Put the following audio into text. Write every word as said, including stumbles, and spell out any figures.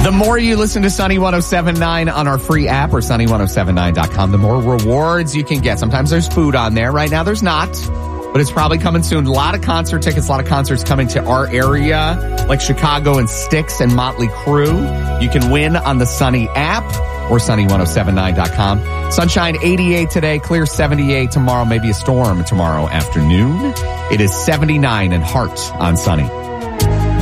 The more you listen to Sunny one oh seven point nine on our free app or sunny one oh seven nine dot com, the more rewards you can get. Sometimes there's food on there. Right now there's not, but it's probably coming soon. A lot of concert tickets, a lot of concerts coming to our area, like Chicago and Styx and Motley Crue. You can win on the Sunny app or sunny one oh seven nine dot com. Sunshine eighty-eight today, clear seventy-eight tomorrow, maybe a storm tomorrow afternoon. It is seventy-nine and Heart on Sunny.